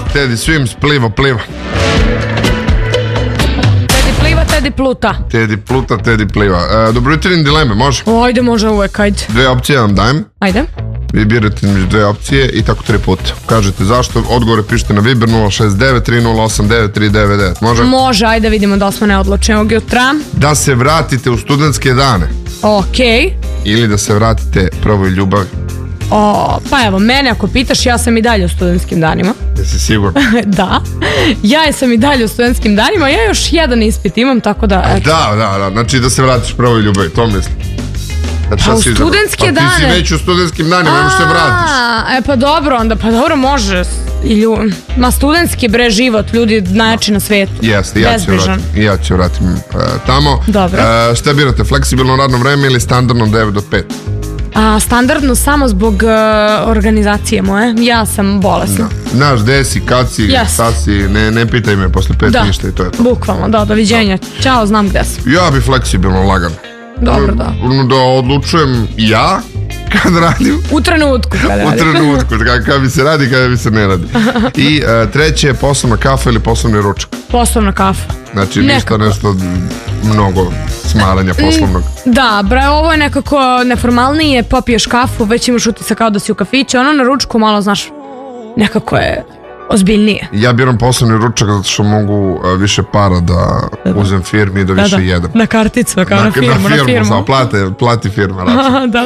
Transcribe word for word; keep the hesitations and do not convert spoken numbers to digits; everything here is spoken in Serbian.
Teddy Swims, pliva, pliva. Teddy pliva, Teddy pluta. Teddy pluta, Teddy pliva. E, dobro jutro, dileme, može? Ajde, može uvek, ajde. Dve opcije vam dajem. Ajde. Vi birate među dve opcije i tako tri puta. Kažete zašto, odgovore pišete na Viber nula šest devet tri nula osam devet tri devet devet. Može? Može, ajde vidimo da smo neodlučni ovog jutra. Da se vratite u studentske dane. Okej. Ili da se vratite prvoj ljubavi. O, pa evo, mene ako pitaš, ja sam i dalje u studentskim danima. Jesi sigurno? Da. Ja sam i dalje u studentskim danima, ja još jedan ispit imam, tako da... Eto. Da, da, da, znači da se vratiš prvoj ljubavi, to mislim. Znači, pa u studentske pa, dane. Pa ti si već u studentskim danima, ne možeš se vratiš. E pa dobro, onda, pa dobro može. I lju... Ma studentski bre život, ljudi najjači na svetu. Jeste, ja ću vratim, ja ću vratim uh, tamo. Dobro. Uh, šta birate, fleksibilno radno vreme ili standardno devet do pet? A, standardno samo zbog uh, organizacije moje. Ja sam bolesna. Da. Znaš, gde si, kad si, yes. šta si, ne, ne pitaj me posle pet da. ništa i to je to. Bukvalno, da, doviđenja. Da. Ćao, znam gde sam. Ja bi fleksibilno lagan. Dobro, da. Da odlučujem ja kad radim. U trenutku kad radim. U trenutku, kad, kad bi se radi, kad bi se ne radi. I uh, treće je poslovna kafa ili poslovni ručak. Poslovna kafa. Znači ništa nešto mnogo smaranja poslovnog. Da, bre, ovo je nekako neformalnije, popiješ kafu, već imaš utisak kao da si u kafiću, ono na ručku malo, znaš, nekako je ozbiljnije. Ja biram poslovni ručak zato što mogu uh, više para da uzem firmi i da, da više da. jedem. Na karticu, kao na, na firmu. Na firmu, na firmu. Samo plate, plati firma. Da,